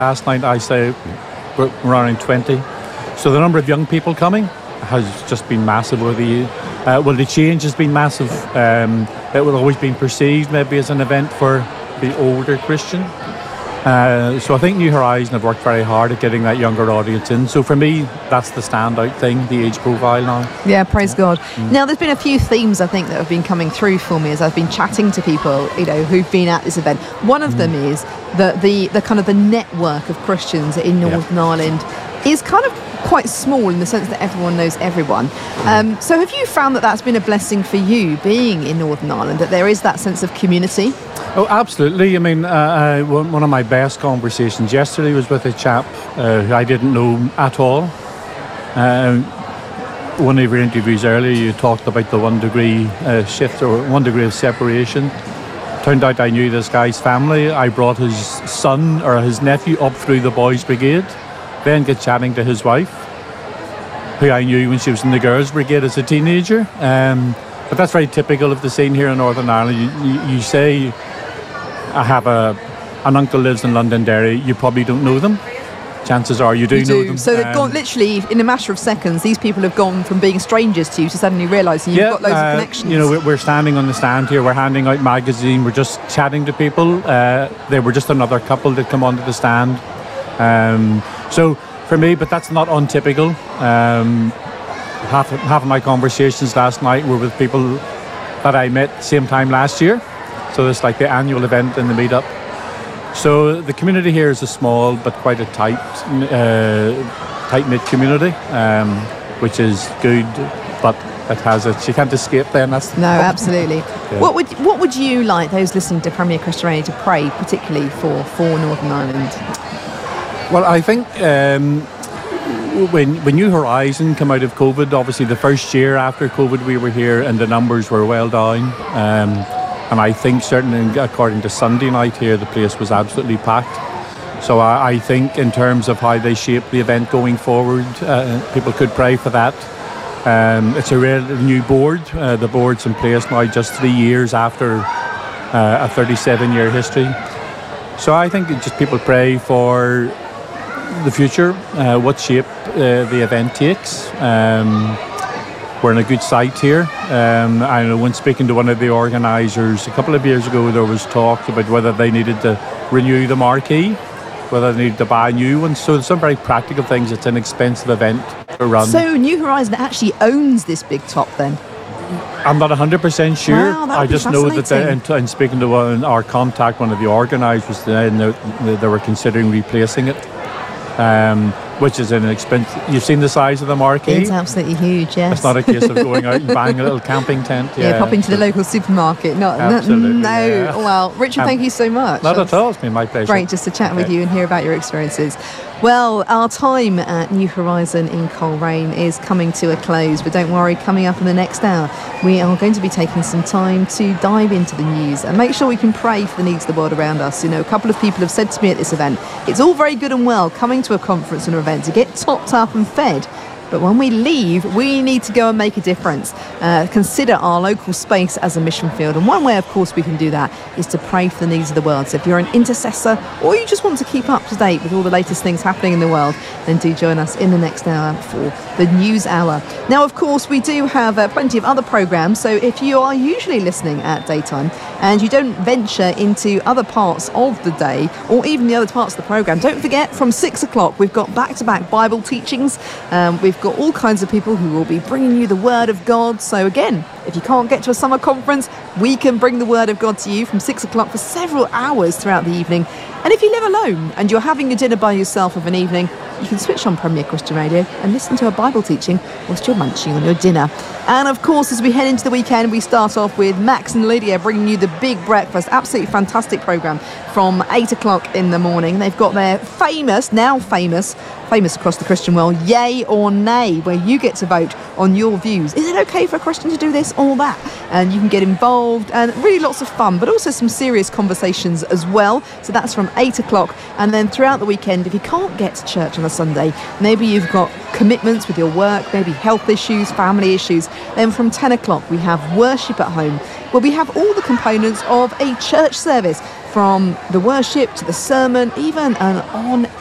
last night, I say we're around 20. So the number of young people coming has just been massive over the year. The change has been massive. It would always been perceived maybe as an event for the older Christian. So I think New Horizon have worked very hard at getting that younger audience in. So for me, that's the standout thing, the age profile now. Yeah, praise God. Now, there's been a few themes, I think, that have been coming through for me as I've been chatting to people, who've been at this event. One of them is that the kind of the network of Christians in Northern Ireland is kind of quite small in the sense that everyone knows everyone. So have you found that that's been a blessing for you, being in Northern Ireland, that there is that sense of community? Oh, absolutely. I mean, one of my best conversations yesterday was with a chap who I didn't know at all. One of your interviews earlier, you talked about the 1 degree shift or 1 degree of separation. Turned out I knew this guy's family. I brought his son or his nephew up through the boys' brigade, then get chatting to his wife, who I knew when she was in the girls' brigade as a teenager. But that's very typical of the scene here in Northern Ireland. You say, I have an uncle lives in Londonderry, you probably don't know them. Chances are you do know them. So they've gone, literally, in a matter of seconds, these people have gone from being strangers to you to suddenly realising you've got loads of connections. We're standing on the stand here, we're handing out magazine, we're just chatting to people. They were just another couple that come onto the stand. So for me, but that's not untypical. Half of my conversations last night were with people that I met same time last year. So it's like the annual event and the meetup. So the community here is a small but quite a tight-knit community, which is good, but it has you can't escape then. Absolutely. Yeah. What would you like those listening to Premier Christian Radio to pray particularly for Northern Ireland? Well, I think when New Horizon came out of COVID, obviously the first year after COVID we were here and the numbers were well down. And I think certainly according to Sunday night here, the place was absolutely packed. So I think in terms of how they shape the event going forward, people could pray for that. It's a real new board. The board's in place now just 3 years after a 37-year history. So I think just people pray for the future, what shape the event takes. We're in a good site here. I know when speaking to one of the organisers a couple of years ago, there was talk about whether they needed to renew the marquee, whether they needed to buy new ones. So there's some very practical things. It's an expensive event to run. So New Horizon actually owns this big top then? I'm not 100% sure. Wow, I just know that in speaking to our contact, one of the organisers, they were considering replacing it. Which is an expense. You've seen the size of the marquee? It's absolutely huge, yes. It's not a case of going out and buying a little camping tent. Yeah, pop into the local supermarket. Absolutely. No. Well, Richard, thank you so much. Not at all. It's been my pleasure. Great just to chat with you and hear about your experiences. Well, our time at New Horizon in Coleraine is coming to a close, but don't worry, coming up in the next hour, we are going to be taking some time to dive into the news and make sure we can pray for the needs of the world around us. A couple of people have said to me at this event, it's all very good and well coming to a conference or an event to get topped up and fed, but when we leave, we need to go and make a difference. Consider our local space as a mission field. And one way, of course, we can do that is to pray for the needs of the world. So if you're an intercessor or you just want to keep up to date with all the latest things happening in the world, then do join us in the next hour for the News Hour. Now, of course, we do have plenty of other programmes. So if you are usually listening at daytime and you don't venture into other parts of the day or even the other parts of the programme, don't forget from 6 o'clock, we've got back-to-back Bible teachings. We've got all kinds of people who will be bringing you the Word of God. So again, if you can't get to a summer conference, we can bring the Word of God to you from 6 o'clock for several hours throughout the evening. And if you live alone and you're having your dinner by yourself of an evening, you can switch on Premier Christian Radio and listen to a Bible teaching whilst you're munching on your dinner. And of course, as we head into the weekend, we start off with Max and Lydia bringing you the Big Breakfast. Absolutely fantastic programme from 8 o'clock in the morning. They've got their famous across the Christian world, Yay or Nay, where you get to vote on your views. Is it okay for a Christian to do this or that? And you can get involved, and really lots of fun, but also some serious conversations as well. So that's from 8 o'clock. And then throughout the weekend, if you can't get to church on a Sunday, maybe you've got commitments with your work, maybe health issues, family issues, then from 10 o'clock we have worship at home, where we have all the components of a church service. from the worship to the sermon, even an on